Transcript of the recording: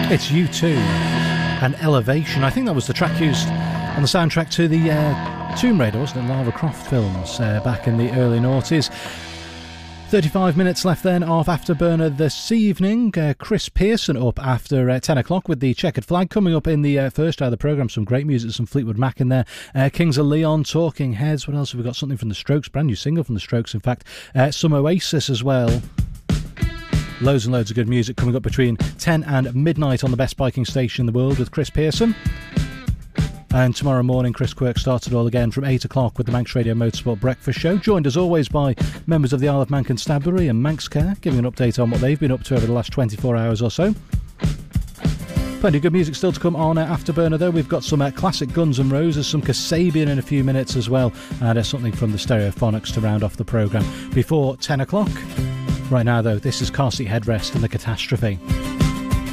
It's U2 and Elevation. I think that was the track used on the soundtrack to the Tomb Raider, wasn't it? Lara Croft films back in the early noughties. 35 minutes left then of Afterburner this evening. Chris Pearson up after 10 o'clock with the Checkered Flag. Coming up in the first hour of the programme, some great music, some Fleetwood Mac in there. Kings of Leon, Talking Heads. What else have we got? Something from the Strokes, brand new single from the Strokes, in fact. Some Oasis as well. Loads and loads of good music coming up between 10 and midnight on the best biking station in the world with Chris Pearson. And tomorrow morning, Chris Quirk starts it all again from 8 o'clock with the Manx Radio Motorsport Breakfast Show, joined as always by members of the Isle of Man Constabulary and Manx Care, giving an update on what they've been up to over the last 24 hours or so. Plenty of good music still to come on Afterburner, though. We've got some classic Guns N' Roses, some Kasabian in a few minutes as well, and something from the Stereophonics to round off the programme before 10 o'clock. Right now, though, this is Car Seat Headrest and The Catastrophe.